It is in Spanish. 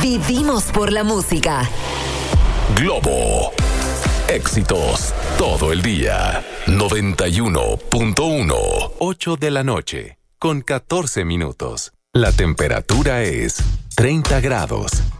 Vivimos por la música. Globo. Éxitos todo el día. 91.1. 8 de la noche, con 14 minutos. La temperatura es 30 grados.